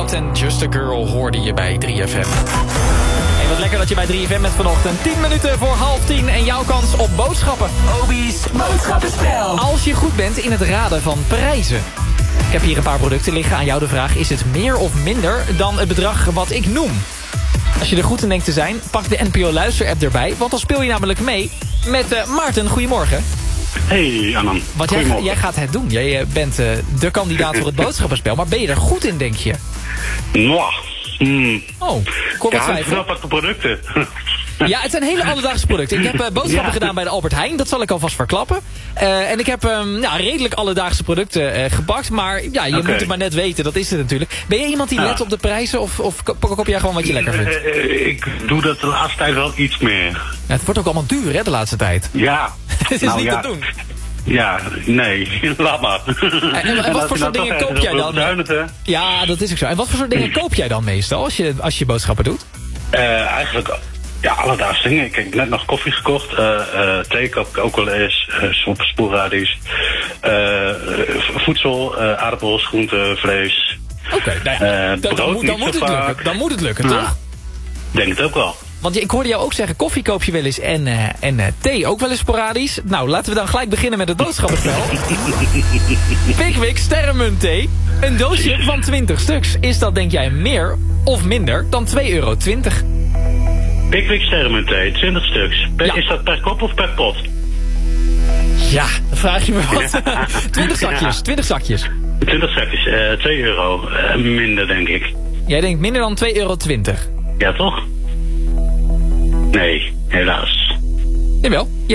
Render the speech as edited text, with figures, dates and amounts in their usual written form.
Out en Just a Girl hoorde je bij 3FM. Hey, wat lekker dat je bij 3FM bent vanochtend. 10 minuten voor 9:30 en jouw kans op boodschappen. Obi's boodschappenspel. Als je goed bent in het raden van prijzen. Ik heb hier een paar producten liggen. Aan jou de vraag, is het meer of minder dan het bedrag wat ik noem? Als je er goed in denkt te zijn, pak de NPO Luister-app erbij. Want dan speel je namelijk mee met Maarten. Goedemorgen. Hey, Annan. Want jij gaat het doen. Jij bent de kandidaat voor het boodschappenspel. Maar ben je er goed in, denk je? Mwah. Oh, kom wat twijfel. Ja, wat de producten. Ja, het zijn hele alledaagse producten. Ik heb boodschappen gedaan bij de Albert Heijn. Dat zal ik alvast verklappen. En ik heb redelijk alledaagse producten gepakt. Maar ja, je moet het maar net weten. Dat is het natuurlijk. Ben je iemand die let op de prijzen? Of koop jij gewoon wat je lekker vindt? Ik doe dat de laatste tijd wel iets meer. Ja, het wordt ook allemaal duur, hè, de laatste tijd. Ja. Het is niet te doen. Ja, nee, laat maar. En wat voor soort dingen koop jij dan? Ja, dat is ook zo. En wat voor soort dingen koop jij dan meestal als je boodschappen doet? Eigenlijk, ja, alledaagse dingen. Ik heb net nog koffie gekocht. Thee koop ik ook wel eens. Soms sporadisch. Voedsel, aardappels, groenten, vlees. Oké, nou ja, dan moet het lukken, toch? Denk het ook wel. Want ik hoorde jou ook zeggen, koffie koop je wel eens en thee ook wel eens sporadisch. Nou, laten we dan gelijk beginnen met het boodschappenspel. Pickwick sterrenmunt thee. Een doosje van 20 stuks. Is dat, denk jij, meer of minder dan €2,20? Pickwick sterrenmunt thee, 20 stuks. Ja. Is dat per kop of per pot? Ja, dan vraag je me wat. 20 zakjes, 20 zakjes. 20 zakjes, €2. Minder, denk ik. Jij denkt minder dan €2,20? Ja, toch? Nee, helaas. Jawel.